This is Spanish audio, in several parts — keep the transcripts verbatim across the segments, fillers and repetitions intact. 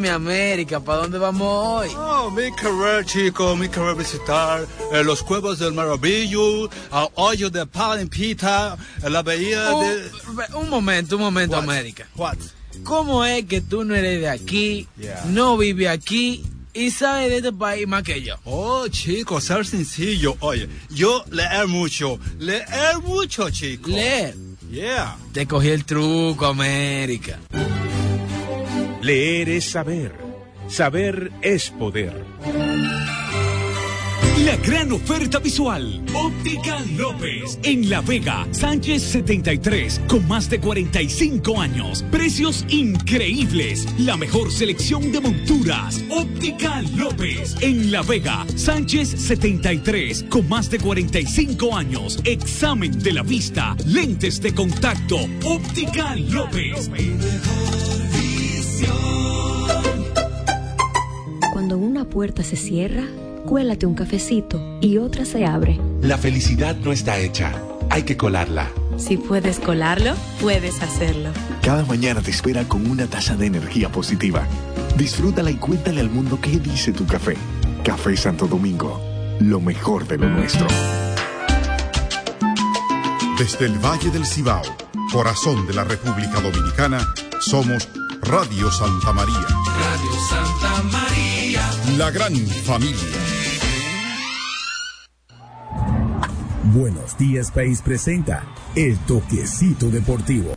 mi América, ¿para dónde vamos hoy? Oh, mi querer, chico, mi querer visitar eh, los Cuevas del Maravillo, al hoyo de Palimpita, la bahía un, de... Un momento, un momento, What? América. What? ¿Cómo es que tú no eres de aquí, Yeah. no vives aquí y sabes de este país más que yo? Oh, chico, ser sencillo. Oye, yo leer mucho, leer mucho, chico. Leer. Yeah. Te cogí el truco, América. Leer es saber. Saber es poder. La gran oferta visual. Óptica López. En La Vega, Sánchez setenta y tres, con más de cuarenta y cinco años. Precios increíbles. La mejor selección de monturas. Óptica López. En La Vega, Sánchez setenta y tres, con más de cuarenta y cinco años. Examen de la vista. Lentes de contacto. Óptica López. Cuando una puerta se cierra, cuélate un cafecito y otra se abre. La felicidad no está hecha, hay que colarla. Si puedes colarlo, puedes hacerlo. Cada mañana te espera con una taza de energía positiva. Disfrútala y cuéntale al mundo qué dice tu café. Café Santo Domingo, lo mejor de lo nuestro. Desde el Valle del Cibao, corazón de la República Dominicana, somos Radio Santa María. Radio Santa María. La gran familia. Buenos Días País presenta El Toquecito Deportivo.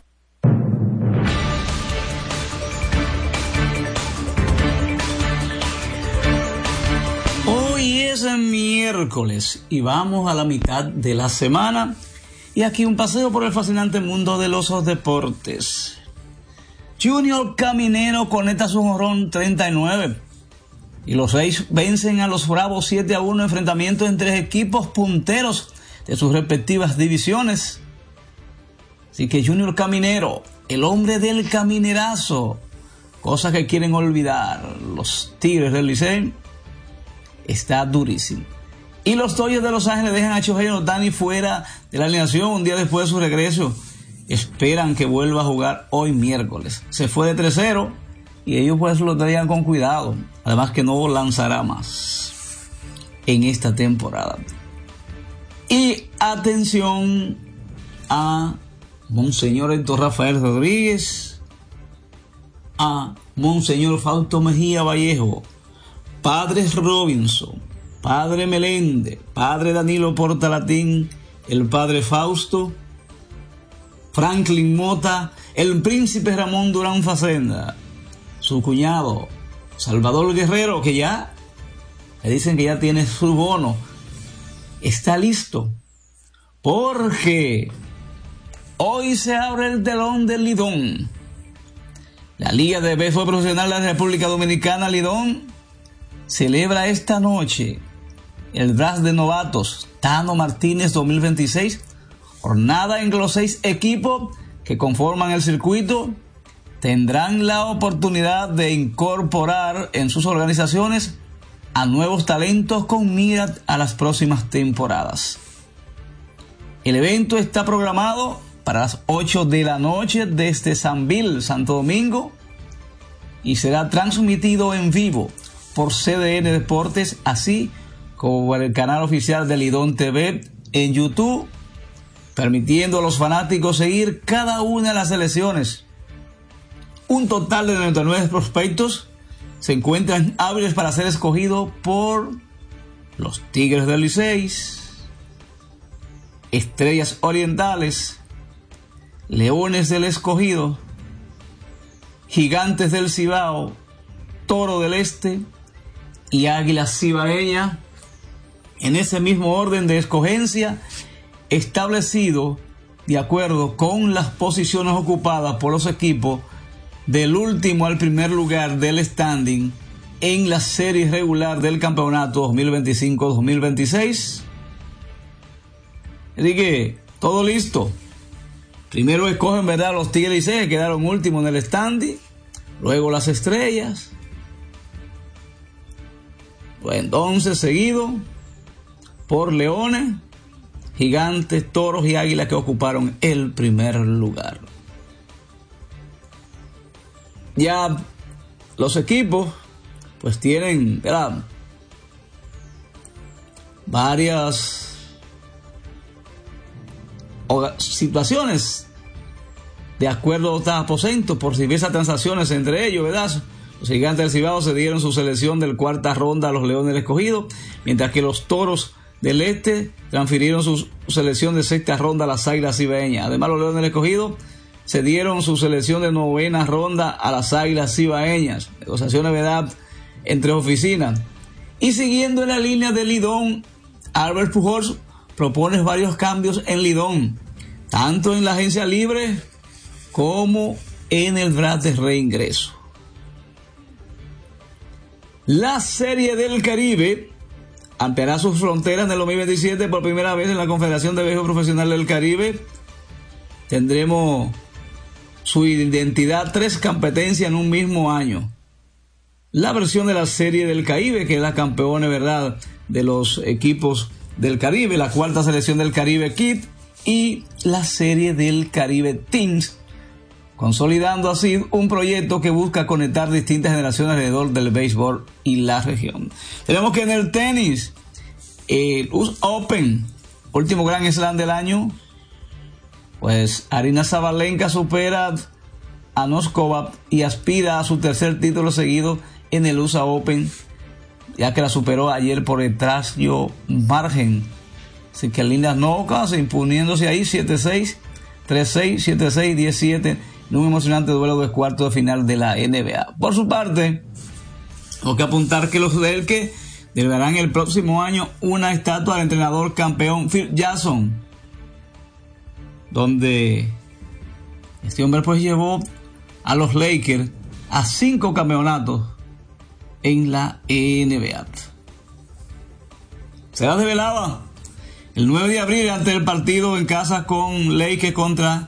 Hoy es miércoles y vamos a la mitad de la semana y aquí un paseo por el fascinante mundo de los deportes. Junior Caminero conecta su jonrón treinta y nueve y los Reyes vencen a los Bravos siete a uno, enfrentamiento entre equipos punteros de sus respectivas divisiones. Así que Junior Caminero, el hombre del caminerazo, cosas que quieren olvidar los Tigres del Licey, está durísimo. Y los Dodgers de Los Ángeles dejan a Shohei Ohtani fuera de la alineación un día después de su regreso. Esperan que vuelva a jugar hoy miércoles. Se fue de tres cero y ellos pues lo traían con cuidado. Además que no lanzará más en esta temporada. Y atención a Monseñor Héctor Rafael Rodríguez, a Monseñor Fausto Mejía Vallejo, Padres Robinson, Padre Meléndez, Padre Danilo Portalatín, el Padre Fausto, Franklin Mota, el Príncipe Ramón Durán Facenda, su cuñado Salvador Guerrero, que ya le dicen que ya tiene su bono, está listo, porque hoy se abre el telón del Lidón. La Liga de Béisbol Profesional de la República Dominicana, Lidón, celebra esta noche el draft de novatos Tano Martínez dos mil veintiséis, jornada en que los seis equipos que conforman el circuito tendrán la oportunidad de incorporar en sus organizaciones a nuevos talentos con mira a las próximas temporadas. El evento está programado para las ocho de la noche desde Sanville, Santo Domingo, y será transmitido en vivo por C D N Deportes, así como por el canal oficial de Lidón T V en YouTube, permitiendo a los fanáticos seguir cada una de las selecciones. Un total de noventa y nueve prospectos se encuentran hábiles para ser escogidos por los Tigres del Licey, Estrellas Orientales, Leones del Escogido, Gigantes del Cibao, Toro del Este y Águilas Cibaeñas, en ese mismo orden de escogencia establecido de acuerdo con las posiciones ocupadas por los equipos del último al primer lugar del standing en la serie regular del campeonato dos mil veinticinco dos mil veintiséis. Así que todo listo. Primero escogen, ¿verdad?, los Tigres Licey, que quedaron últimos en el standing. Luego las Estrellas. Pues entonces seguido por Leones, Gigantes, Toros y Águilas, que ocuparon el primer lugar. Ya los equipos pues tienen, ¿verdad?, varias situaciones de acuerdo a los aposentos por diversas transacciones entre ellos, ¿verdad? Los Gigantes del Cibao se dieron su selección del cuarta ronda a los Leones del Escogido, mientras que los Toros del Este transfirieron su selección de sexta ronda a las Águilas Cibaeñas. Además, los Leones del Escogido se dieron su selección de novena ronda a las Águilas Cibaeñas. Negociaciones, ¿verdad?, entre oficinas. Y siguiendo en la línea de Lidón, Albert Pujols propone varios cambios en Lidón, tanto en la agencia libre como en el draft de reingreso. La Serie del Caribe ampliará sus fronteras en el dos mil veintisiete por primera vez en la Confederación de Béisbol Profesional del Caribe. Tendremos su identidad, tres competencias en un mismo año. La versión de la Serie del Caribe, que es la campeona, ¿verdad?, de los equipos del Caribe, la cuarta selección del Caribe Kid, y la Serie del Caribe Teams, consolidando así un proyecto que busca conectar distintas generaciones alrededor del béisbol y la región. Tenemos que en el tenis, el U S Open, último Grand Slam del año, pues Aryna Sabalenka supera a Noskova y aspira a su tercer título seguido en el U S A Open, ya que la superó ayer por extraño margen. Así que Linda Noca imponiéndose ahí siete seis, tres seis, siete seis, diez siete en un emocionante duelo de cuarto de final de la N B A. Por su parte, tengo que apuntar que los Delke deberán el próximo año una estatua al entrenador campeón Phil Jackson, donde este hombre pues llevó a los Lakers a cinco campeonatos en la N B A. Será desvelada el nueve de abril ante el partido en casa con Lakers contra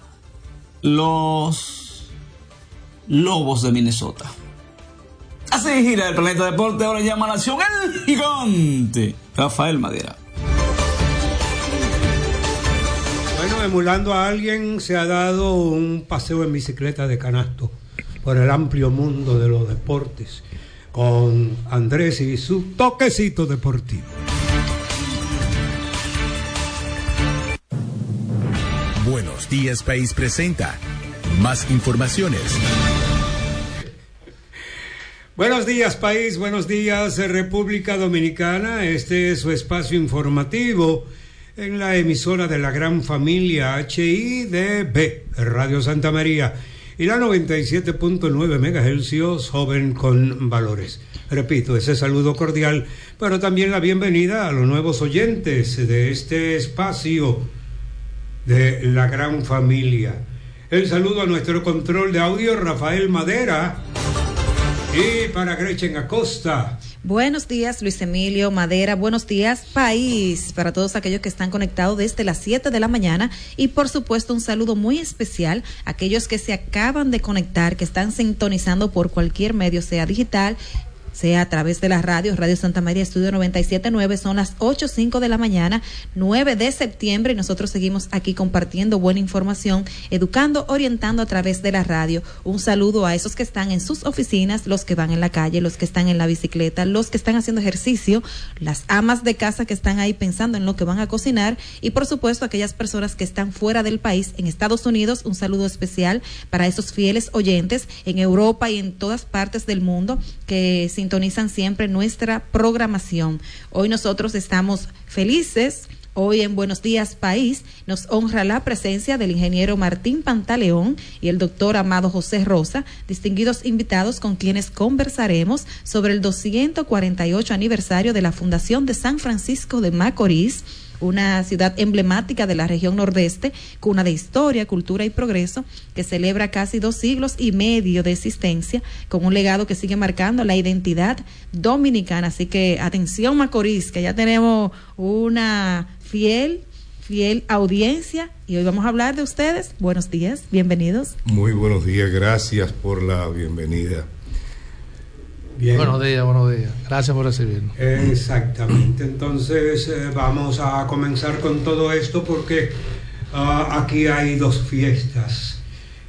los Lobos de Minnesota. Así gira el Planeta Deporte. Ahora llama a la Nación el gigante Rafael Madera. Bueno, emulando a alguien, se ha dado un paseo en bicicleta de canasto por el amplio mundo de los deportes con Andrés y su toquecito deportivo. Buenos Días País presenta más informaciones. Buenos días País, buenos días República Dominicana. Este es su espacio informativo en la emisora de la gran familia H I D B, Radio Santa María, y la noventa y siete punto nueve megahercios, joven con valores. Repito, ese saludo cordial, pero también la bienvenida a los nuevos oyentes de este espacio de la gran familia. El saludo a nuestro control de audio, Rafael Madera, y para Gretchen Acosta. Buenos días, Luis Emilio Madera. Buenos días, país, para todos aquellos que están conectados desde las siete de la mañana. Y por supuesto, un saludo muy especial a aquellos que se acaban de conectar, que están sintonizando por cualquier medio, sea digital, sea a través de la radio, Radio Santa María, Estudio noventa y siete punto nueve, son las ocho o cinco de la mañana, nueve de septiembre, y nosotros seguimos aquí compartiendo buena información, educando, orientando a través de la radio. Un saludo a esos que están en sus oficinas, los que van en la calle, los que están en la bicicleta, los que están haciendo ejercicio, las amas de casa que están ahí pensando en lo que van a cocinar, y por supuesto aquellas personas que están fuera del país, en Estados Unidos. Un saludo especial para esos fieles oyentes en Europa y en todas partes del mundo que sin sintonizan siempre nuestra programación. Hoy nosotros estamos felices. Hoy en Buenos Días País nos honra la presencia del ingeniero Martín Pantaleón y el doctor Amado José Rosa, distinguidos invitados con quienes conversaremos sobre el doscientos cuarenta y ocho aniversario de la Fundación de San Francisco de Macorís, una ciudad emblemática de la región nordeste, cuna de historia, cultura y progreso, que celebra casi dos siglos y medio de existencia, con un legado que sigue marcando la identidad dominicana. Así que atención Macorís, que ya tenemos una fiel, fiel audiencia, y hoy vamos a hablar de ustedes. Buenos días, bienvenidos. Muy buenos días, gracias por la bienvenida. Bien. Buenos días, buenos días. Gracias por recibirnos. Exactamente. Entonces eh, vamos a comenzar con todo esto porque uh, aquí hay dos fiestas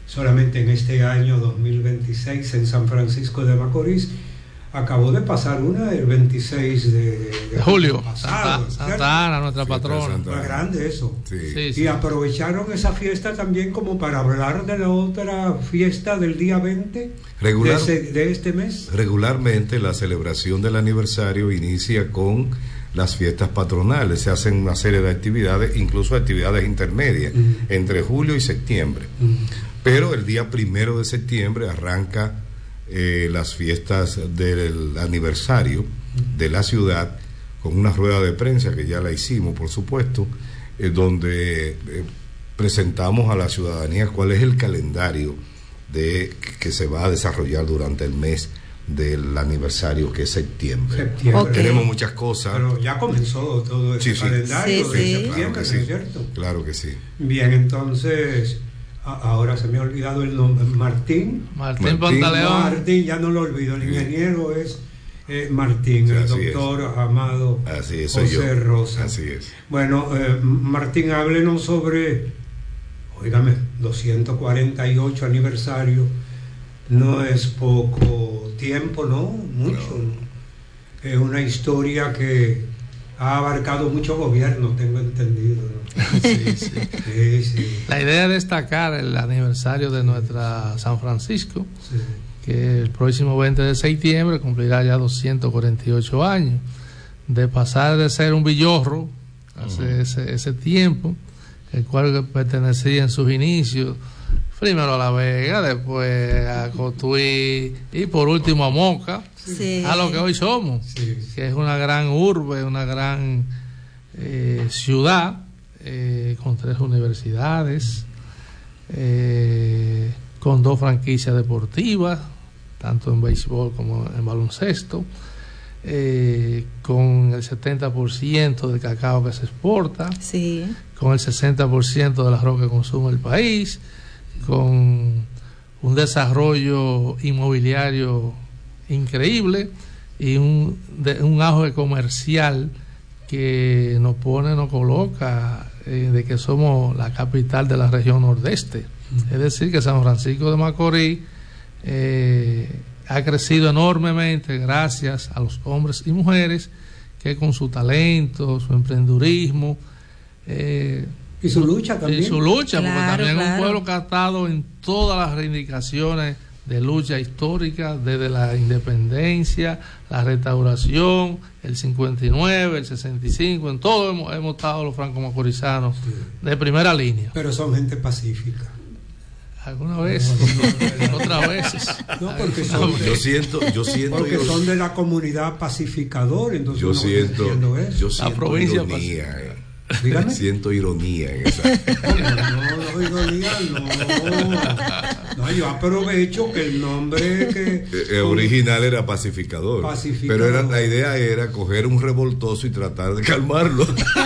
solamente en este año dos mil veintiséis en San Francisco de Macorís. Acabó de pasar una el veintiséis de, de, de julio. Pasado, Santa, Santa Ana, nuestra patrona. Fue grande eso. Sí. Sí, Y sí. aprovecharon esa fiesta también como para hablar de la otra fiesta del día veinte Regular, de, ese, de este mes. Regularmente la celebración del aniversario inicia con las fiestas patronales. Se hacen una serie de actividades, incluso actividades intermedias, mm. entre julio y septiembre. Mm. Pero el día primero de septiembre arranca Eh, las fiestas del aniversario de la ciudad con una rueda de prensa que ya la hicimos, por supuesto, eh, donde eh, presentamos a la ciudadanía cuál es el calendario de que se va a desarrollar durante el mes del aniversario, que es septiembre. septiembre. Okay. Tenemos muchas cosas. Pero ya comenzó todo ese sí, calendario sí, de sí. septiembre, claro que sí. ¿no es cierto? Claro que sí. Bien, entonces ahora se me ha olvidado el nombre, Martín. Martín, Martín Pantaleón. Martín, ya no lo olvido, el ingeniero es eh, Martín, sí, el doctor es. Amado así es, José yo. Rosa. Así es. Bueno, eh, Martín, háblenos sobre, óigame, doscientos cuarenta y ocho aniversario, no es poco tiempo, ¿no? Mucho. No. Es una historia que ha abarcado muchos gobiernos, tengo entendido, ¿no? Sí, sí. Sí, sí. La idea es destacar el aniversario de nuestra San Francisco, sí. que el próximo veinte de septiembre cumplirá ya doscientos cuarenta y ocho años, de pasar de ser un villorro hace uh-huh. ese, ese tiempo, el cual pertenecía en sus inicios primero a La Vega, después a Cotuí y por último a Moca, sí. a lo que hoy somos, sí. que es una gran urbe, una gran eh, ciudad, eh, con tres universidades, eh, con dos franquicias deportivas, tanto en béisbol como en baloncesto, eh, con el setenta por ciento del cacao que se exporta, sí. con el sesenta por ciento del arroz que consume el país, con un desarrollo inmobiliario increíble y un, de, un auge comercial que nos pone, nos coloca eh, de que somos la capital de la región nordeste. Uh-huh. Es decir, que San Francisco de Macorís eh, ha crecido enormemente gracias a los hombres y mujeres que con su talento, su emprendurismo, eh, y su lucha también. Y su lucha, claro, porque también claro. es un pueblo que ha estado en todas las reivindicaciones de lucha histórica, desde la independencia, la restauración, el cincuenta y nueve, el sesenta y cinco, en todo hemos, hemos estado los franco-macorizanos sí. de primera línea. Pero son gente pacífica. Algunas veces, no, otras veces. No, porque son de, yo siento, yo siento porque yo, son de la comunidad pacificador, entonces yo siento, eso. yo siento la provincia ironía. Eh. Dígame. Siento ironía en esa. No, no, ironía no. No, yo aprovecho que el nombre que eh, original era pacificador, pacificador. Pero era, la idea era coger un revoltoso y tratar de calmarlo.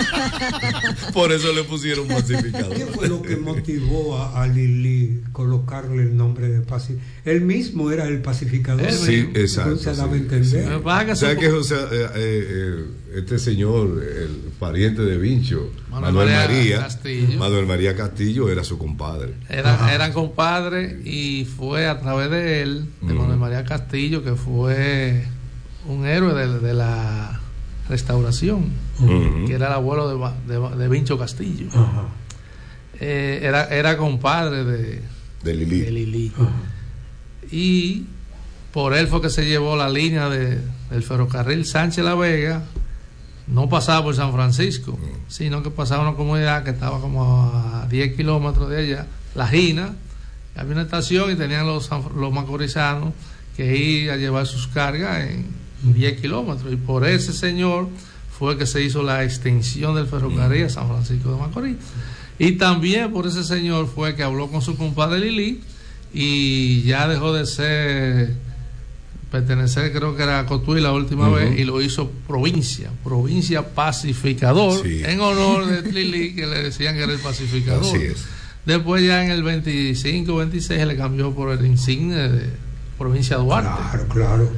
Por eso le pusieron pacificador. ¿Qué fue lo que motivó a, a Lili colocarle el nombre de pacificador? Él mismo era el pacificador. Sí, exacto. Se daba a entender. Sí. O sea que o sea, eh, eh, este señor, el pariente de Vincho, Manuel, Manuel María, María Castillo. Manuel María Castillo era su compadre. Era, eran compadres y fue a través de él, de mm. Manuel María Castillo, que fue un héroe de, de la restauración, mm-hmm. que era el abuelo de, de, de Vincho Castillo. Uh-huh. Eh, era, era compadre de, de Lili. De Lili. Uh-huh. Y por él fue que se llevó la línea de, del ferrocarril Sánchez La Vega. No pasaba por San Francisco, mm. sino que pasaba una comunidad que estaba como a diez kilómetros de allá, La Gina. Había una estación y tenían los, los macorizanos que ir a llevar sus cargas en diez kilómetros. Y por ese señor fue que se hizo la extensión del ferrocarril a San Francisco de Macorís. Y también por ese señor fue que habló con su compadre Lili y ya dejó de ser... pertenecer, creo que era Cotuí la última uh-huh. vez, y lo hizo provincia, provincia pacificador, sí. en honor de Lili, que le decían que era el pacificador. Así es. Después ya en el veinticinco, veintiséis se le cambió por el insigne de provincia Duarte. Claro, claro.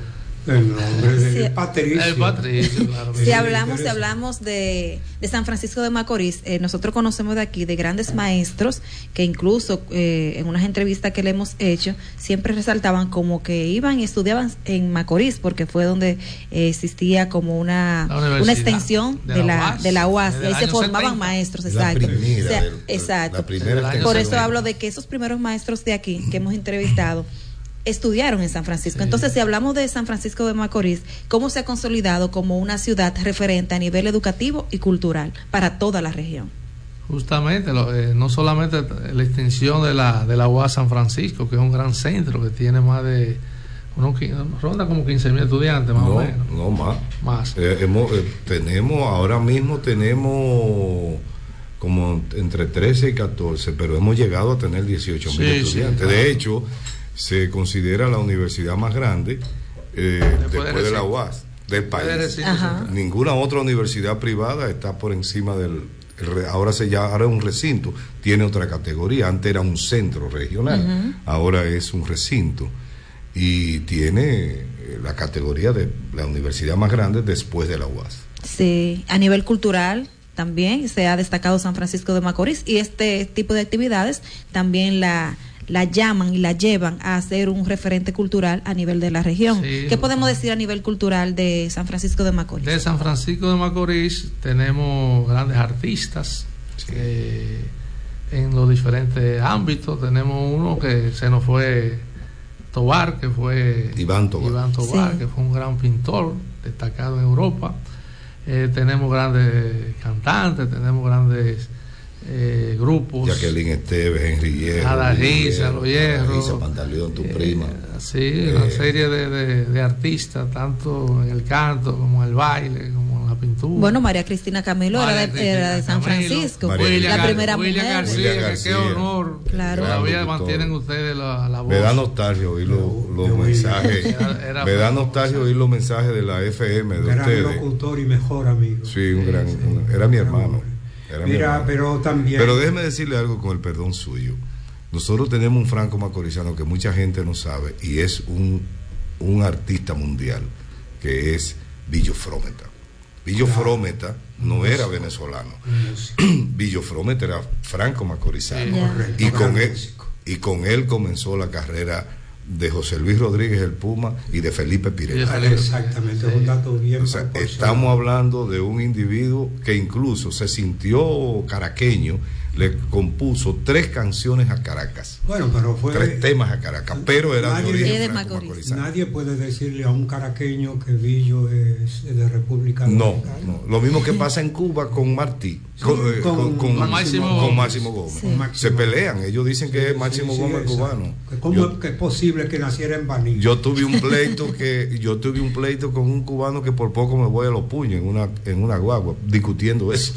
El nombre de Sí. Patricio. El Patricio, claro. Si hablamos, si hablamos de, de San Francisco de Macorís, eh, nosotros conocemos de aquí de grandes maestros que incluso eh, en unas entrevistas que le hemos hecho siempre resaltaban como que iban y estudiaban en Macorís porque fue donde eh, existía como una, una extensión de, de la de la U A S y ahí se formaban setenta. Maestros, exacto. Primera, o sea, del, exacto. La primera Por eso hablo de que esos primeros maestros de aquí que hemos entrevistado estudiaron en San Francisco. Sí. Entonces, si hablamos de San Francisco de Macorís, ¿cómo se ha consolidado como una ciudad referente a nivel educativo y cultural para toda la región? Justamente, lo, eh, no solamente la extensión de la, de la U A S San Francisco, que es un gran centro que tiene más de, unos, ronda como quince mil estudiantes más no, o menos. No, más. Más. Eh, hemos, eh, tenemos, ahora mismo tenemos como entre trece y catorce, pero hemos llegado a tener dieciocho mil sí, estudiantes. Sí, claro. De hecho, se considera la universidad más grande eh, después, después de, de la U A S del país. Ninguna otra universidad privada está por encima del... El, ahora se ya ahora es un recinto, tiene otra categoría. Antes era un centro regional, uh-huh. ahora es un recinto y tiene la categoría de la universidad más grande después de la U A S. Sí, a nivel cultural también se ha destacado San Francisco de Macorís y este tipo de actividades también la la llaman y la llevan a ser un referente cultural a nivel de la región. Sí. ¿Qué podemos decir a nivel cultural de San Francisco de Macorís? De San Francisco de Macorís tenemos grandes artistas sí. eh, en los diferentes ámbitos. Tenemos uno que se nos fue Tobar, que fue Iván Tobar, Iván Tobar sí. que fue un gran pintor destacado en Europa. Eh, tenemos grandes cantantes, tenemos grandes Eh, grupos. Jacqueline Esteves, Henry Hierro, Adarisa, Los Hierros, Pantaleón, tu eh, prima. Sí, eh, una serie de, de, de artistas, tanto en el canto como en el baile, como en la pintura. Bueno, María Cristina Camilo María era de, Cristina era de San Francisco, María, la primera William mujer. García, William García, qué honor. Claro. Todavía mantienen ustedes la, la voz. Me da nostalgia oír los, los mensajes. Era, era me da nostalgia oír los mensajes de la F M de gran ustedes. Gran locutor y mejor amigo. Sí, un gran, sí. Un, era mi hermano. Era Mira, pero también. Pero déjeme decirle algo con el perdón suyo. Nosotros tenemos un franco macorizano que mucha gente no sabe y es un, un artista mundial, que es Billo Frometa. Billo claro. Frometa no sí. era venezolano. Sí. Billo Frometa era franco macorizano. Sí. Y, con él, y con él comenzó la carrera de José Luis Rodríguez el Puma y de Felipe Pirela. Exactamente, es un dato bien. O sea, estamos hablando de un individuo que incluso se sintió caraqueño, le compuso tres canciones a Caracas. Bueno, pero fue tres temas a Caracas, pero era nadie, de origen de Macorís. Nadie puede decirle a un caraqueño que Billo es de República Dominicana. No, no, lo mismo que pasa en Cuba con Martí, sí, con, con, con, con, con Máximo, con Máximo Gómez. Sí. Se pelean, ellos dicen que sí, es Máximo sí, Gómez sí, cubano. ¿Cómo yo, que es posible que naciera en Baní? Yo tuve un pleito que yo tuve un pleito con un cubano que por poco me voy a los puños en una en una guagua discutiendo eso.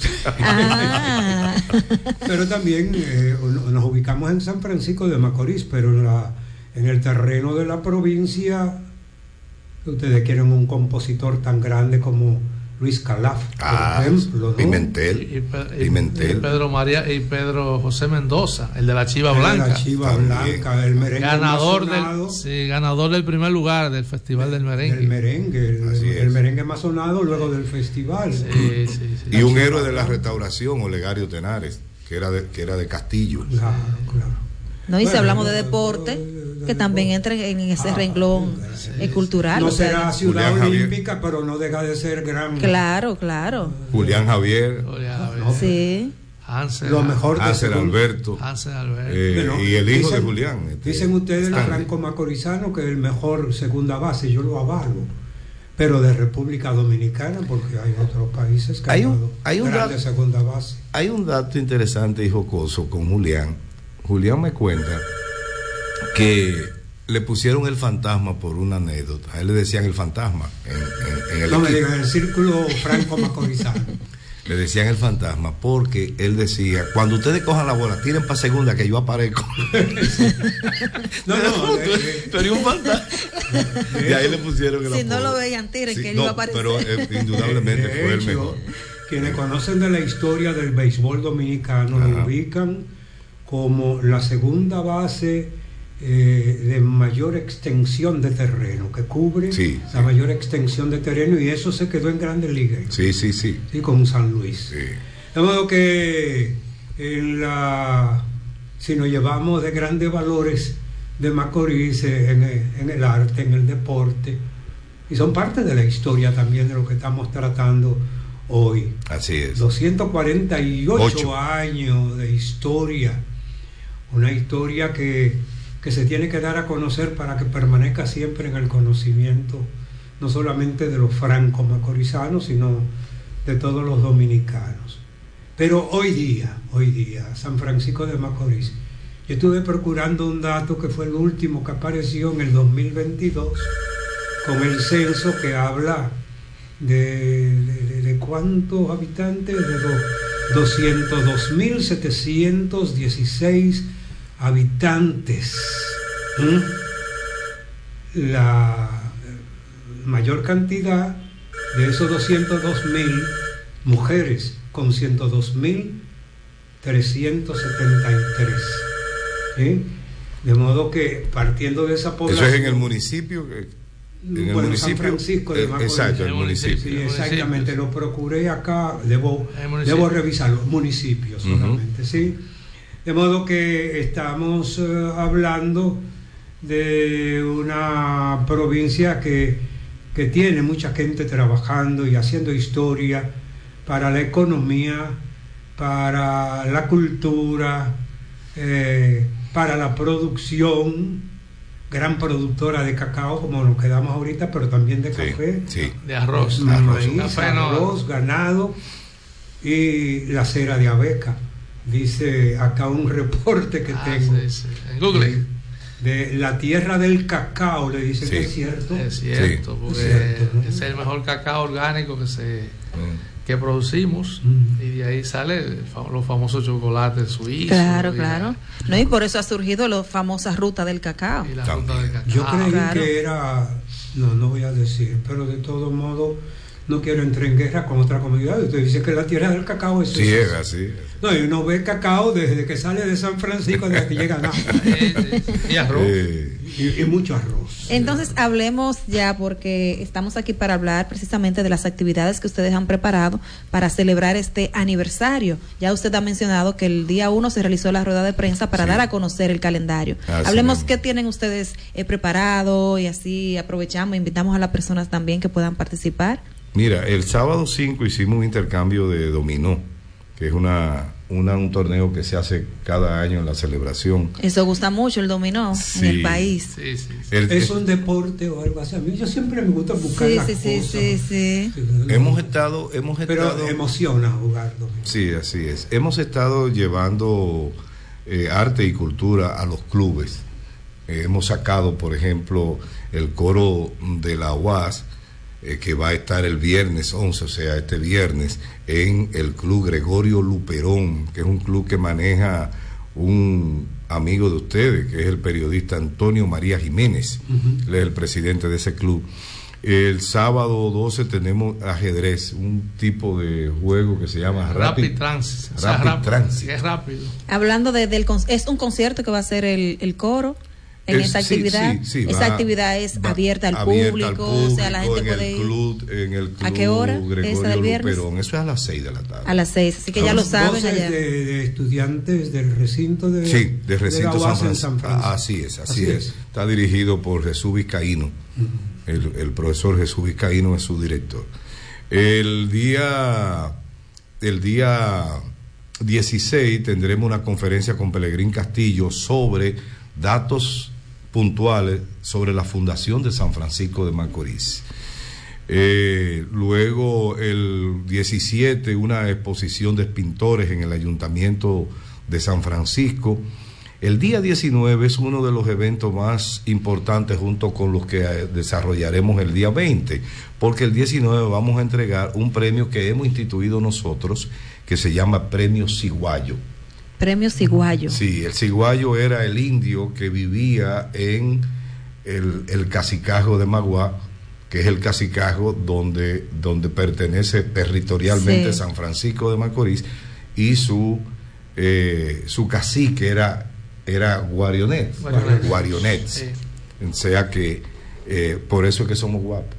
Ah. Pero también eh, nos ubicamos en San Francisco de Macorís, pero en, la, en el terreno de la provincia, ustedes quieren un compositor tan grande como Luis Calaf, ah, por ejemplo, ¿no? Pimentel, y, y, Pimentel. Y Pedro María y Pedro José Mendoza, el de la Chiva el Blanca. De la Chiva También. Blanca, el merengue ganador del, sí, ganador del primer lugar del Festival del Merengue. El merengue, el, el merengue más sonado luego del festival. Sí, sí, sí. Y un héroe de la restauración, Olegario Tenares, que era de, que era de Castillo. Claro, claro. No, y bueno, si hablamos de deporte, que también entra en ese ah, renglón sí, cultural. No o sea, será ciudad Julián olímpica, Javier. Pero no deja de ser gran. Claro, claro. Julián Javier. Julián Javier. No, sí. Hansel, lo mejor de Hansel Alberto. Hansel Alberto. Eh, bueno, y el hijo dicen, de Julián. Este, dicen ustedes, el franco macorizano, que es el mejor segunda base, yo lo avalo. Pero de República Dominicana, porque hay otros países que hay han un, hay un dato, segunda base. Hay un dato interesante y jocoso con Julián. Julián me cuenta que le pusieron el fantasma por una anécdota. A él le decían el fantasma en, en, en el no equipo. me digan el círculo franco macorizano. Le decían el fantasma porque él decía, cuando ustedes cojan la bola, tiren para segunda que yo aparezco. no, no, de, de, tú eres un fantasma. Y ahí le pusieron el si apodo. No lo veían, tiren sí, que él no, iba a aparecer. Pero eh, indudablemente de, de fue hecho, el mejor. Quienes conocen de la historia del béisbol dominicano Ajá. lo ubican como la segunda base eh, de mayor extensión de terreno, que cubre sí, la sí. mayor extensión de terreno, y eso se quedó en Grandes Ligas. Sí, sí, sí. Sí, con San Luis. Sí. De modo que en la, si nos llevamos de grandes valores de Macorís en el, en el arte, en el deporte, y son parte de la historia también de lo que estamos tratando hoy. Así es. doscientos cuarenta y ocho Ocho. años de historia, una historia que, que se tiene que dar a conocer para que permanezca siempre en el conocimiento, no solamente de los francos macorizanos, sino de todos los dominicanos. Pero hoy día, hoy día, San Francisco de Macorís, yo estuve procurando un dato que fue el último que apareció en el dos mil veintidós, con el censo que habla de, de, de cuántos habitantes, de do, doscientos dos mil setecientos dieciséis habitantes. ¿Mm? La mayor cantidad de esos doscientos dos mil mujeres, con ciento dos mil trescientos setenta y tres. ¿Sí? De modo que partiendo de esa población... Eso es en el municipio... En el bueno, municipio, San Francisco de Macorís. Exacto, el municipio. Sí, exactamente, lo procuré acá, debo, debo revisarlo, municipios solamente, uh-huh. ¿sí? De modo que estamos uh, hablando de una provincia que, que tiene mucha gente trabajando y haciendo historia para la economía, para la cultura, eh, para la producción, gran productora de cacao, como nos quedamos ahorita, pero también de café, sí, sí. de arroz, maíz, arroz, café, no. arroz, ganado y la cera de abeca. Dice acá un reporte que ah, tengo sí, sí. En Google de, de la tierra del cacao, le dicen sí. que es cierto. Es cierto, sí. porque es, cierto, ¿no? Es el mejor cacao orgánico que se mm. que producimos mm. y de ahí sale los famosos chocolates suizos. Claro, claro. No, y por eso ha surgido la famosa ruta del cacao. Y la ruta del cacao. Yo creí claro. que era, no, no voy a decir, pero de todo modo no quiero entrar en guerra con otra comunidad. Usted dice que la tierra del cacao es sí, es así. No, y uno ve cacao desde que sale de San Francisco, desde que llega a y arroz. Eh. Y, y mucho arroz. Entonces hablemos ya, porque estamos aquí para hablar precisamente de las actividades que ustedes han preparado para celebrar este aniversario. Ya usted ha mencionado que el día uno se realizó la rueda de prensa para sí. dar a conocer el calendario. Así hablemos mismo. Qué tienen ustedes eh, preparado, y así aprovechamos, invitamos a las personas también que puedan participar. Mira, el sábado cinco hicimos un intercambio de dominó, que es una, una un torneo que se hace cada año en la celebración. Eso gusta mucho, el dominó, sí, en el país. Sí, sí, sí. El, ¿Es un deporte o algo así? A mí yo siempre me gusta buscar sí, las sí, cosas. Sí, sí, sí. Hemos estado... Hemos Pero estado, emociona jugar dominó. Sí, así es. Hemos estado llevando eh, arte y cultura a los clubes. Eh, hemos sacado, por ejemplo, el coro de la U A S, Eh, que va a estar el viernes once, o sea, este viernes, en el Club Gregorio Luperón, que es un club que maneja un amigo de ustedes, que es el periodista Antonio María Jiménez. Uh-huh. Él es el presidente de ese club. El sábado doce tenemos ajedrez, un tipo de juego que se llama Rapid, Rapid Transit. Rapid, o sea, Rapid Transit. Es rápido. Hablando de, del es un concierto que va a ser el, el coro. En es, esa actividad, sí, sí, sí, esa va, actividad es va, abierta, al, abierta público, al público, o sea, la gente en puede el ir. Club, en el club ¿A qué hora? Gregorio ¿Esa del viernes? Luperón. Eso es a las seis de la tarde. A las seis, así que ya lo saben allá. De, de estudiantes del recinto de Sí, del recinto de San, Fran... San Francisco. Así es, así, así es. es. Está dirigido por Jesús Vizcaíno. Uh-huh. el, el profesor Jesús Vizcaíno es su director. El día el día dieciséis tendremos una conferencia con Pelegrín Castillo sobre datos puntuales sobre la fundación de San Francisco de Macorís. Eh, luego el diecisiete una exposición de pintores en el Ayuntamiento de San Francisco. El día diecinueve es uno de los eventos más importantes junto con los que desarrollaremos el día veinte, porque el diecinueve vamos a entregar un premio que hemos instituido nosotros que se llama Premio Ciguayo. Premio Ciguayo. Sí, el ciguayo era el indio que vivía en el, el cacicajo de Magua, que es el cacicajo donde, donde pertenece territorialmente sí. San Francisco de Macorís, y su, eh, su cacique era era Guarionet, Guarionet. Guarionet. Sí. O sea que eh, por eso es que somos guapos.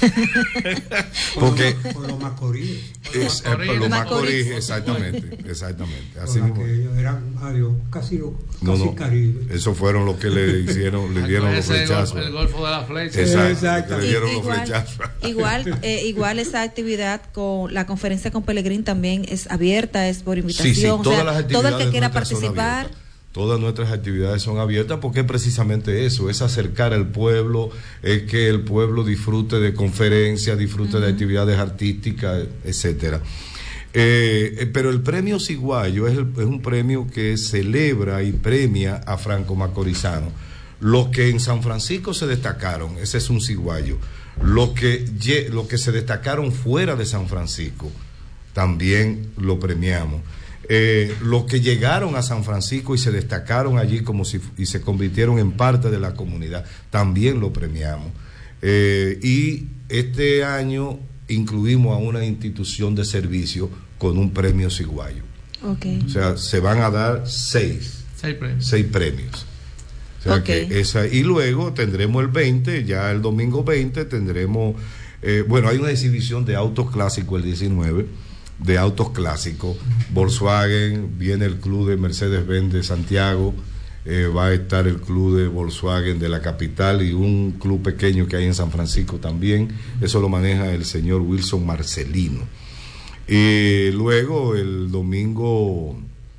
Porque por los Macorís. Es, eh, por los Macorís, exactamente, exactamente. Así Por mismo. aquellos eran adiós, casi, lo- No, casi no, Caribe. esos fueron los que le hicieron, le dieron los Ese es el flechazos. gol- el golfo de la flecha. Exacto, Exacto. que le dieron los Igual, flechazos. igual, eh, igual esa actividad con la conferencia con Pelegrín también es abierta, es por invitación. Sí, sí, o todas sea, las todo actividades el que quiera nuestras son participar. abiertas. Todas nuestras actividades son abiertas porque es precisamente eso, es acercar al pueblo, es que el pueblo disfrute de conferencias, disfrute uh-huh. de actividades artísticas, etcétera. Eh, eh, pero el premio Ciguayo es, el, es un premio que celebra y premia a franco-macorizanos. Los que en San Francisco se destacaron, ese es un Ciguayo. Los que, los que se destacaron fuera de San Francisco, también lo premiamos. Eh, los que llegaron a San Francisco y se destacaron allí como si y se convirtieron en parte de la comunidad, también lo premiamos. Eh, y este año incluimos a una institución de servicio con un premio Ciguayo. Okay. O sea, se van a dar seis, seis premios. Seis premios. O sea, okay. que esa, y luego tendremos el veinte, ya el domingo veinte tendremos, eh, bueno, hay una exhibición de autos clásicos el diecinueve, de autos clásicos, Volkswagen, viene el club de Mercedes-Benz de Santiago, eh, va a estar el club de Volkswagen de la capital y un club pequeño que hay en San Francisco también, eso lo maneja el señor Wilson Marcelino. Y luego el domingo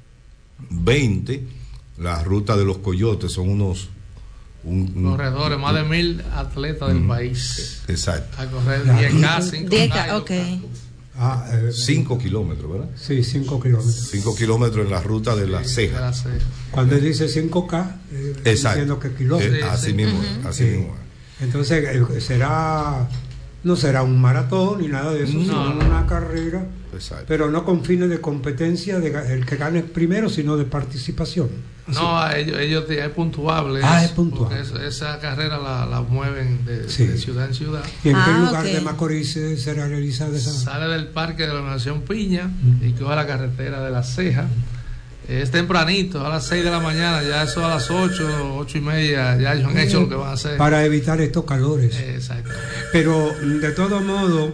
veinte, la ruta de los Coyotes, son unos un, un, corredores, un, más de mil atletas del uh, país. Exacto. A correr diez K, cinco K. Ok. Ah, eh, cinco kilómetros, ¿verdad? Sí, cinco kilómetros. cinco kilómetros en la ruta de la sí, ceja. ceja. Cuando él dice cinco K, eh, diciendo que kilómetros. Eh, así sí. mismo, uh-huh. así sí. mismo. Entonces, eh, será, no será un maratón ni nada de eso, no, sino no. una carrera, exacto. pero no con fines de competencia, de el que gane primero, sino de participación. No, a ellos, ellos es puntuable. Ah, es puntuable. Es, esa carrera la, la mueven de, sí. de ciudad en ciudad. ¿Y en ah, qué lugar okay. de Macorís será realizada esa? Sale del parque de la Nación Piña uh-huh. y coge la carretera de la Ceja. Es tempranito, a las seis de la mañana, ya eso a las ocho, ocho y media, ya ellos han eh, hecho lo que van a hacer. Para evitar estos calores. Exacto. Pero de todo modo,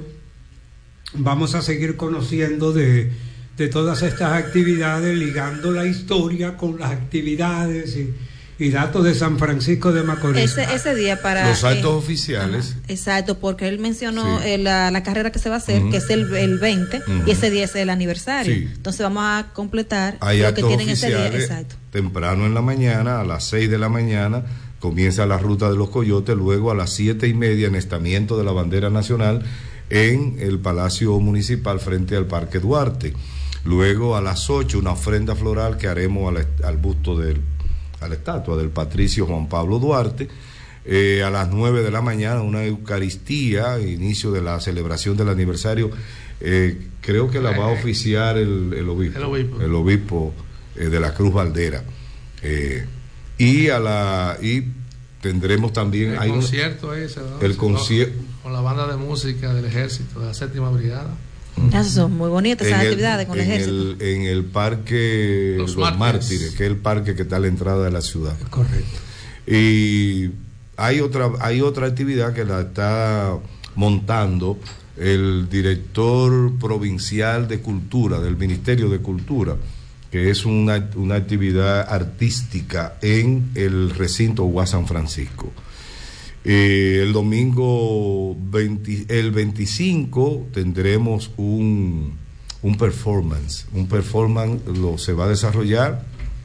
vamos a seguir conociendo de, de todas estas actividades, ligando la historia con las actividades y, y datos de San Francisco de Macorís. Ese, ese día para... Los actos eh, oficiales. Ajá, exacto, porque él mencionó sí. eh, la, la carrera que se va a hacer, uh-huh. que es el, el veinte, uh-huh. y ese día es el aniversario. Sí. Entonces vamos a completar Hay lo actos que tienen oficiales, ese día. Exacto. Temprano en la mañana, a las seis de la mañana, comienza la ruta de los Coyotes, luego a las siete y media, enestamiento de la bandera nacional en el Palacio Municipal frente al Parque Duarte. Luego a las ocho, una ofrenda floral que haremos al, al busto del a la estatua del patricio Juan Pablo Duarte. Eh, a las nueve de la mañana una Eucaristía, inicio de la celebración del aniversario, eh, creo que la va a oficiar el, el obispo, el obispo, el obispo eh, de la Cruz Valdera. Eh, y a la y tendremos también el hay concierto un, ese, ¿no? el concierto con la banda de música del ejército de la séptima brigada. Esas son muy bonitas esas actividades con el ejército. El, en el parque Los, Los Mártires. Mártires, que es el parque que está a la entrada de la ciudad. Correcto. Y hay otra, hay otra actividad que la está montando el director provincial de Cultura, del Ministerio de Cultura, que es una, una actividad artística en el recinto U A San Francisco. Eh, el domingo veinte, el veinticinco tendremos un, un performance. Un performance lo se va a desarrollar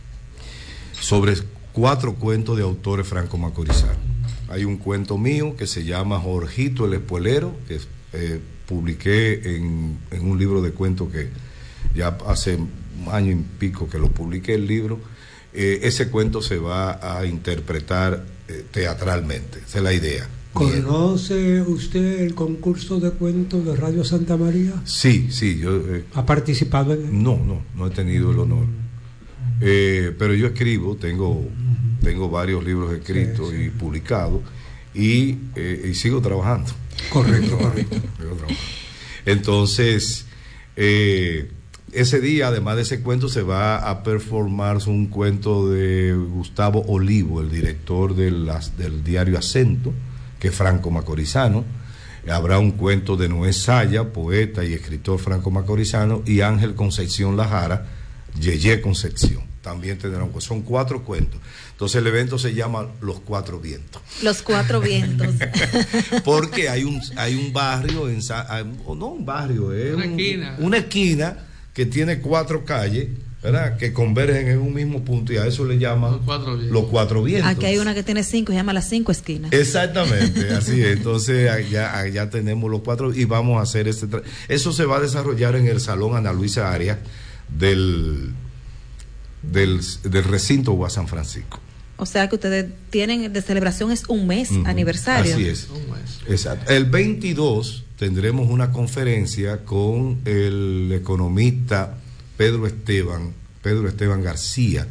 sobre cuatro cuentos de autores franco-macorizanos. Hay un cuento mío que se llama Jorgito el Espuelero, que eh, publiqué en, en un libro de cuentos que ya hace un año y pico que lo publiqué el libro. Eh, ese cuento se va a interpretar eh, teatralmente, esa es la idea. ¿Conoce usted el concurso de cuentos de Radio Santa María? Sí, sí, yo... Eh, ¿Ha participado en él? No, no, no he tenido el honor. Eh, pero yo escribo, tengo, tengo varios libros escritos sí, sí. y publicados, y, eh, y sigo trabajando. Correcto, correcto. Entonces, eh, ese día, además de ese cuento, se va a performar un cuento de Gustavo Olivo, el director de las, del diario Acento, que es franco-macorizano. Habrá un cuento de Noé Saya, poeta y escritor franco-macorizano, y Ángel Concepción Lajara, Yeye Concepción. También tendrán, son cuatro cuentos. Entonces el evento se llama Los Cuatro Vientos. Los Cuatro Vientos. Porque hay un, hay un barrio, en, o no un barrio, es una un, esquina. Una esquina que tiene cuatro calles, ¿verdad? Que convergen en un mismo punto, y a eso le llaman Los Cuatro Vientos. Los cuatro vientos. Aquí hay una que tiene cinco, se llama Las Cinco Esquinas. Exactamente, así es. Entonces allá, allá tenemos los cuatro y vamos a hacer este... Tra- eso se va a desarrollar en el Salón Ana Luisa Arias del, del, del recinto Ua San Francisco. O sea que ustedes tienen de celebración es un mes, uh-huh. aniversario. Así es. Un mes. Exacto. El veintidós tendremos una conferencia con el economista Pedro Esteban, Pedro Esteban García.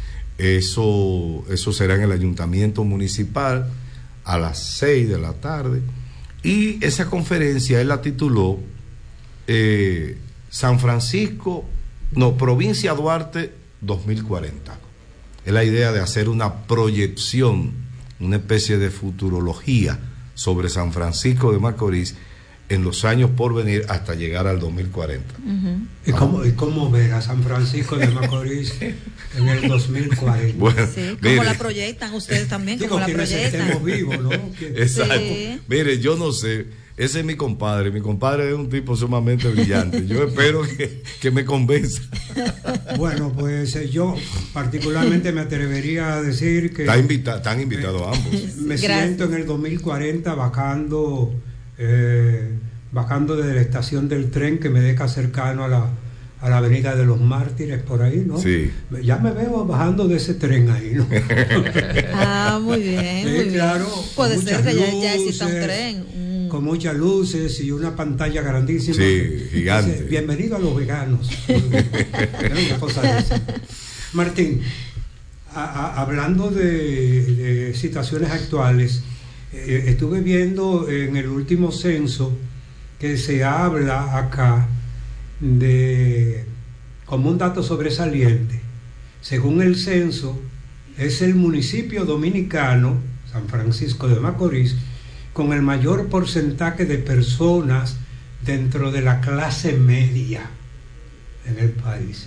Eso, eso será en el Ayuntamiento Municipal a las seis de la tarde. Y esa conferencia él la tituló eh, San Francisco, no, Provincia Duarte dos mil cuarenta. Es la idea de hacer una proyección, una especie de futurología sobre San Francisco de Macorís en los años por venir hasta llegar al dos mil cuarenta. Uh-huh. ¿Y, cómo, ¿Y cómo ver a San Francisco de Macorís en el dos mil cuarenta? Bueno, sí, ¿cómo mire, la proyectan ustedes también? Digo, ¿cómo la proyectan? Estemos vivos, ¿no? Exacto. Sí. Mire, yo no sé. Ese es mi compadre. Mi compadre es un tipo sumamente brillante. Yo espero que, que me convenza. Bueno, pues eh, yo particularmente me atrevería a decir que... Está invita, están invitados eh, ambos. Me Gracias. siento en el dos mil cuarenta bajando, eh, bajando desde la estación del tren que me deja cercano a la, a la avenida de los Mártires, por ahí, ¿no? Sí. Ya me veo bajando de ese tren ahí, ¿no? Ah, muy bien, sí, muy claro. Bien. Puede ser que luces, ya, ya exista un tren. Con muchas luces y una pantalla grandísima. Sí, gigante. Dice, bienvenido a los veganos. Una cosa de esa. Martín, a, a, hablando de, de situaciones actuales, eh, estuve viendo en el último censo que se habla acá de, como un dato sobresaliente, según el censo, es el municipio dominicano, San Francisco de Macorís, con el mayor porcentaje de personas dentro de la clase media en el país.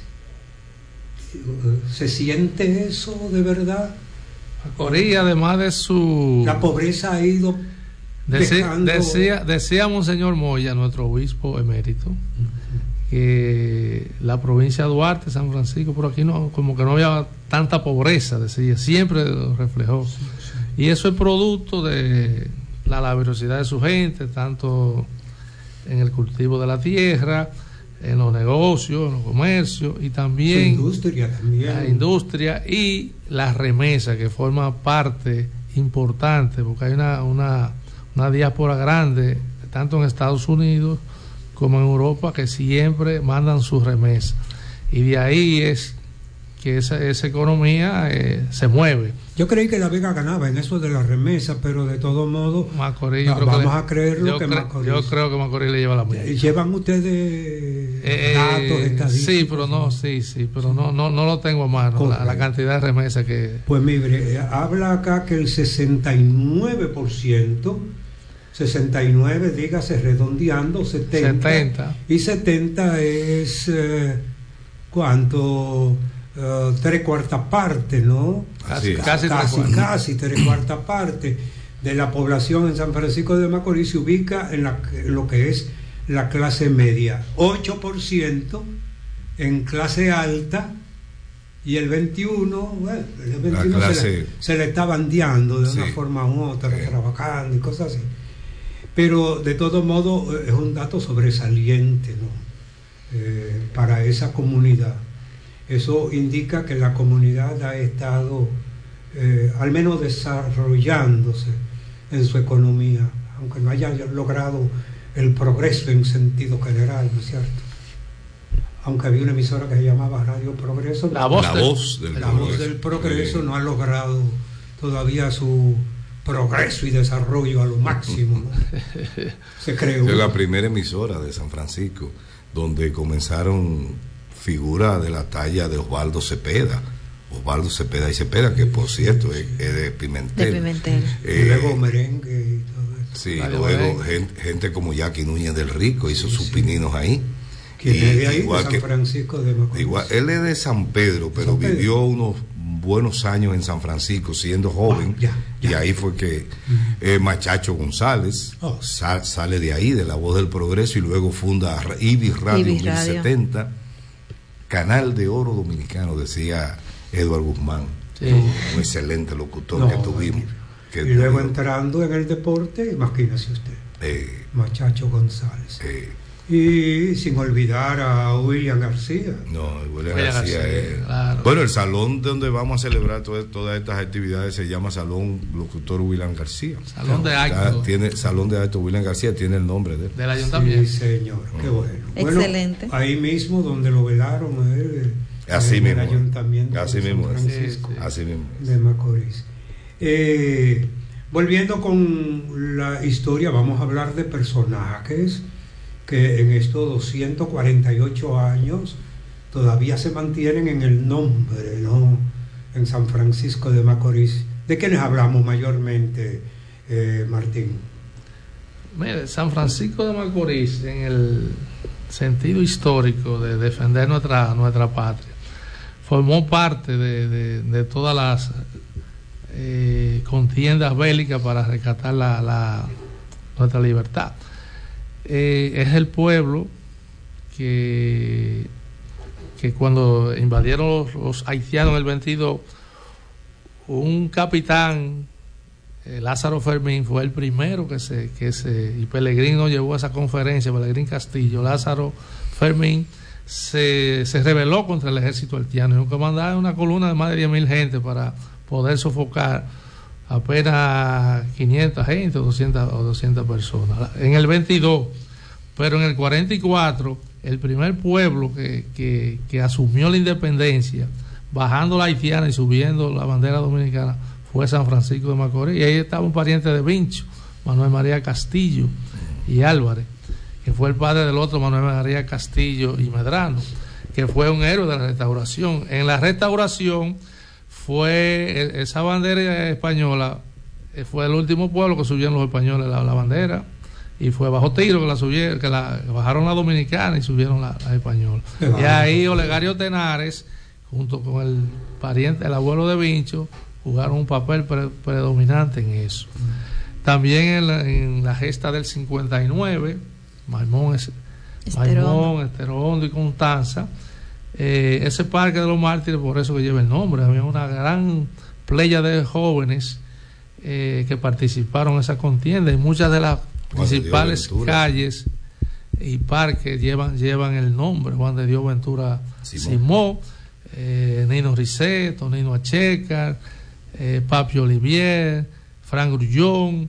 ¿Se siente eso de verdad? Macorís, además de su... La pobreza ha ido dejando... Decía, decía Monseñor Moya, nuestro obispo emérito, uh-huh. que la provincia de Duarte, San Francisco, por aquí no, como que no había tanta pobreza, decía, siempre lo reflejó. Sí, sí. Y eso es producto de la laboriosidad de su gente, tanto en el cultivo de la tierra, en los negocios, en los comercios, y también su industria también. La industria y la remesa, que forma parte importante, porque hay una, una, una diáspora grande, tanto en Estados Unidos como en Europa, que siempre mandan sus remesas. Y de ahí es que esa, esa economía eh, se mueve. Yo creí que La Vega ganaba en eso de la remesa, pero de todo modo Macorís, va, creo vamos que le, a creerlo yo que cre, Macorís. Yo creo que Macorís le lleva la mía. ¿Llevan ustedes eh, datos, estadísticos? Sí, pero no, sí, sí, pero no, no, no lo tengo a mano, la, la cantidad de remesas que... Pues mire, habla acá que el sesenta y nueve por ciento, sesenta y nueve, dígase redondeando, setenta, setenta. Y setenta es eh, ¿cuánto? Uh, tres cuartas partes, ¿no? Casi, casi, casi, tres casi tres cuartas partes de la población en San Francisco de Macorís se ubica en, la, en lo que es la clase media, ocho por ciento en clase alta y el veintiuno por ciento, bueno, el veintiuno por ciento clase... se, le, se le está bandeando de sí. una forma u otra, sí. trabajando y cosas así. Pero de todo modo es un dato sobresaliente, ¿no? Eh, para esa comunidad. Eso indica que la comunidad ha estado eh, al menos desarrollándose en su economía, aunque no haya logrado el progreso en sentido general, ¿no es cierto? Aunque había una emisora que se llamaba Radio Progreso, la voz, la del, voz del, la voz del progreso no ha logrado todavía su progreso y desarrollo a lo máximo, ¿no? Se creó. Es la primera emisora de San Francisco donde comenzaron figura de la talla de Osvaldo Cepeda. Osvaldo Cepeda y Cepeda, que por cierto es, es de Pimentel. De Pimentel. Eh, y luego merengue y todo esto. Sí, vale, luego gente, gente como Jackie Núñez del Rico hizo sí, sus sí. pininos ahí. ¿Quién es de ahí? De San Francisco de Macorís. Igual, él es de San Pedro, pero San Pedro. vivió unos buenos años en San Francisco siendo joven. Oh, ya, ya. Y ahí fue que uh-huh. eh, Machacho González oh. sal, sale de ahí, de La Voz del Progreso, y luego funda Ibis Radio Ibis mil setenta, Radio. Canal de Oro Dominicano, decía Eduardo Guzmán, sí. un excelente locutor no, que tuvimos. Que y luego tuvimos. Entrando en el deporte, imagínese usted, eh, Machacho González. Eh, y sin olvidar a William García. No, William García, García es... Claro. Bueno, el salón donde vamos a celebrar todas, todas estas actividades se llama Salón Locutor William García. Salón de actos. Tiene Salón de actos William García, tiene el nombre de él. Del ayuntamiento. Sí, señor, qué bueno. Excelente. Bueno, ahí mismo donde lo velaron a él, así en mismo. el ayuntamiento así de mismo San Francisco sí, sí. Así mismo. de Macorís. Eh, volviendo con la historia, vamos a hablar de personajes que en estos doscientos cuarenta y ocho años todavía se mantienen en el nombre, ¿no? En San Francisco de Macorís. ¿De qué les hablamos mayormente, eh, Martín? Mire, San Francisco de Macorís, en el sentido histórico de defender nuestra, nuestra patria, formó parte de, de, de todas las eh, contiendas bélicas para rescatar la, la, nuestra libertad. Eh, es el pueblo que, que cuando invadieron los, los haitianos en el veintidós, un capitán, eh, Lázaro Fermín, fue el primero que se, que se y Pellegrín nos llevó a esa conferencia, Pellegrín Castillo. Lázaro Fermín se, se rebeló contra el ejército haitiano y comandaba una columna de más de diez mil gente para poder sofocar apenas quinientas gente o doscientas, o doscientas personas en el veintidós, pero en el cuarenta y cuatro el primer pueblo que, que, que asumió la independencia bajando la haitiana y subiendo la bandera dominicana fue San Francisco de Macorís, y ahí estaba un pariente de Vincho, Manuel María Castillo y Álvarez, que fue el padre del otro Manuel María Castillo y Medrano, que fue un héroe de la restauración. En la restauración fue esa bandera española, fue el último pueblo que subieron los españoles la, la bandera, y fue bajo tiro que la subieron, que la que bajaron la dominicana y subieron la, la española. Y ahí Olegario Tenares, junto con el pariente, el abuelo de Vincho, jugaron un papel pre, predominante en eso. También en la, en la gesta del cincuenta y nueve, Maimón, Maimón, Esterondo y Constanza, Eh, ese parque de los mártires, por eso que lleva el nombre, había una gran playa de jóvenes eh, que participaron en esa contienda, y muchas de las Juan principales calles y parques llevan llevan el nombre: Juan de Dios Ventura Simón, Simón eh, Nino Riceto, Nino Achecar, eh, Papi Olivier, Frank Grullón,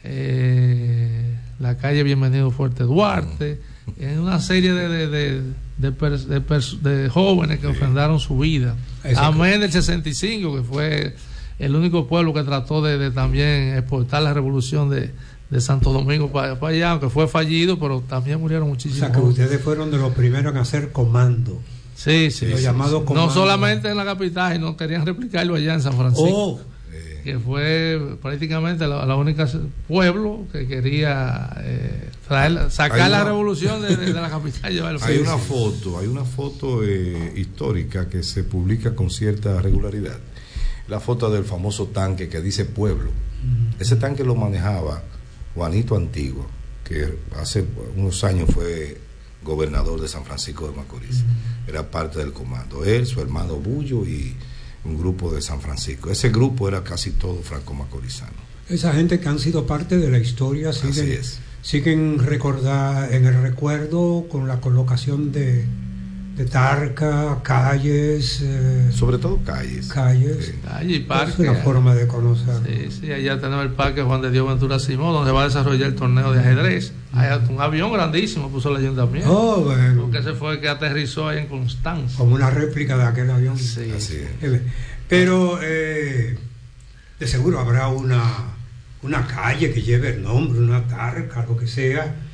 eh, la calle Bienvenido Fuerte Duarte, mm. en una serie de, de, de De, pers, de, pers, de jóvenes que sí. ofrendaron su vida. Amén del sesenta y cinco, que fue el único pueblo que trató de, de también exportar la revolución de, de Santo Domingo para, para allá, aunque fue fallido, pero también murieron muchísimos. O sea, que ustedes fueron de los primeros en hacer comando. Sí, sí. Lo sí, llamado sí. comando. No solamente en la capital, sino querían replicarlo allá en San Francisco. Oh. Que fue prácticamente la, la única pueblo que quería eh, traer, sacar una, la revolución de, de, de la capital. Hay una foto, hay una foto eh, histórica que se publica con cierta regularidad. La foto del famoso tanque que dice pueblo. Uh-huh. Ese tanque lo manejaba Juanito Antiguo, que hace unos años fue gobernador de San Francisco de Macorís. Uh-huh. Era parte del comando. Él, su hermano Bullo y un grupo de San Francisco. Ese grupo era casi todo franco-macorizano. Esa gente que han sido parte de la historia siguen, siguen recordar en el recuerdo con la colocación de, de tarca, calles, eh, sobre todo calles, calles, sí. Calle y parque. Es una forma de conocer. Sí, sí, allá tenemos el parque Juan de Dios Ventura Simón, donde va a desarrollar el torneo de ajedrez. Hay un avión grandísimo puso el ayuntamiento. Oh, bueno. Porque ese fue el que aterrizó ahí en Constanza. Como una réplica de aquel avión. Sí. Así es. Pero eh, de seguro habrá una, una calle que lleve el nombre, una tarca, lo que sea,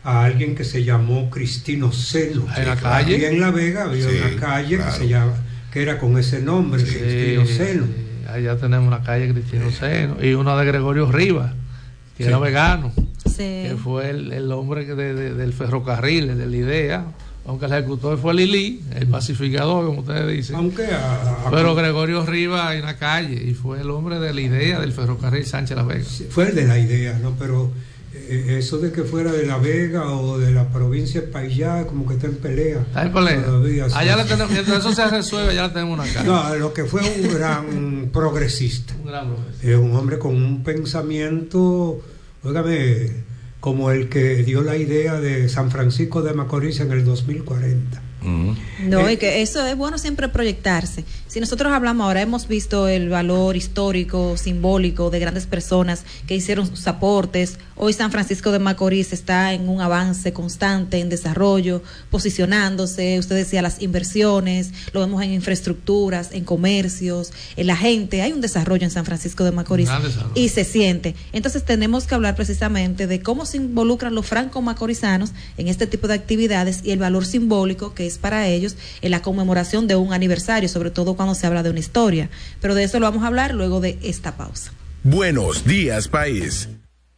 a alguien que se llamó Cristino Seno. En la calle. Y en La Vega había sí, una calle claro. que se llama, que era con ese nombre, sí, Cristino Seno. Sí. Allá tenemos una calle Cristino sí. Seno y una de Gregorio Rivas, que sí. era vegano, sí. que fue el, el hombre de, de, del ferrocarril, de la idea. Aunque el ejecutor fue Lili, el pacificador, como ustedes dicen. Aunque a, a, Pero Gregorio Rivas en la calle, y fue el hombre de la idea del ferrocarril Sánchez La Vega. Sí, fue el de la idea, ¿no? Pero eh, eso de que fuera de La Vega o de la provincia de Paillá, como que está en pelea. Está en pelea. Todavía, allá sí. le tenemos, eso se resuelve, allá le tenemos una cara. No, lo que fue un gran progresista. Un gran progresista. Eh, un hombre con un pensamiento, óigame, como el que dio la idea de San Francisco de Macorís en el dos mil cuarenta. No, eh, y que eso es bueno siempre proyectarse. Si nosotros hablamos ahora, hemos visto el valor histórico, simbólico de grandes personas que hicieron sus aportes. Hoy San Francisco de Macorís está en un avance constante, en desarrollo, posicionándose. Usted decía las inversiones, lo vemos en infraestructuras, en comercios, en la gente. Hay un desarrollo en San Francisco de Macorís y se siente. Entonces tenemos que hablar precisamente de cómo se involucran los franco-macorizanos en este tipo de actividades y el valor simbólico que es para ellos en la conmemoración de un aniversario, sobre todo cuando se habla de una historia. Pero de eso lo vamos a hablar luego de esta pausa. Buenos días, país.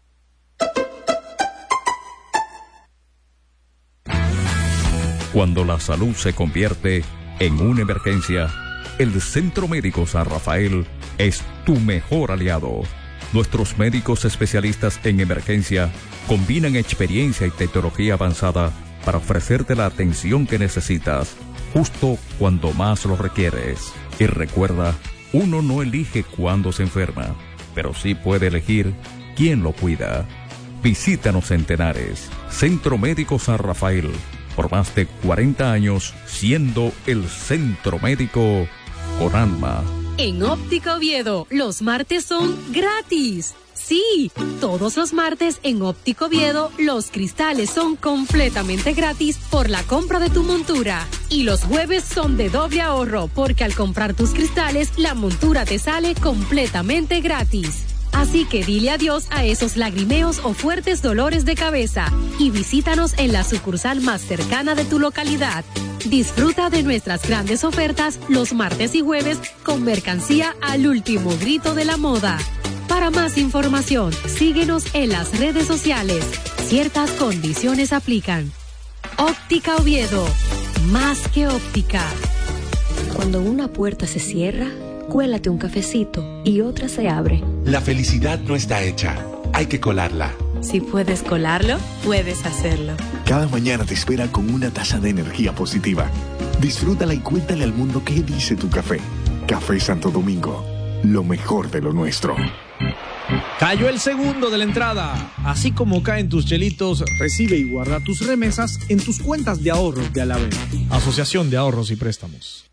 Cuando la salud se convierte en una emergencia, el Centro Médico San Rafael es tu mejor aliado. Nuestros médicos especialistas en emergencia combinan experiencia y tecnología avanzada para ofrecerte la atención que necesitas, justo cuando más lo requieres. Y recuerda, uno no elige cuándo se enferma, pero sí puede elegir quién lo cuida. Visítanos en Tenares, Centro Médico San Rafael, por más de cuarenta años siendo el centro médico con alma. En Óptica Oviedo, los martes son gratis. Sí, todos los martes en Óptico Oviedo los cristales son completamente gratis por la compra de tu montura. Y los jueves son de doble ahorro porque al comprar tus cristales la montura te sale completamente gratis. Así que dile adiós a esos lagrimeos o fuertes dolores de cabeza y visítanos en la sucursal más cercana de tu localidad. Disfruta de nuestras grandes ofertas los martes y jueves con mercancía al último grito de la moda. Para más información, síguenos en las redes sociales. Ciertas condiciones aplican. Óptica Oviedo, más que óptica. Cuando una puerta se cierra, cuélate un cafecito y otra se abre. La felicidad no está hecha, hay que colarla. Si puedes colarlo, puedes hacerlo. Cada mañana te espera con una taza de energía positiva. Disfrútala y cuéntale al mundo qué dice tu café. Café Santo Domingo, lo mejor de lo nuestro. Cayó el segundo de la entrada. Así como caen tus chelitos, recibe y guarda tus remesas en tus cuentas de ahorros de Alavés, Asociación de Ahorros y Préstamos.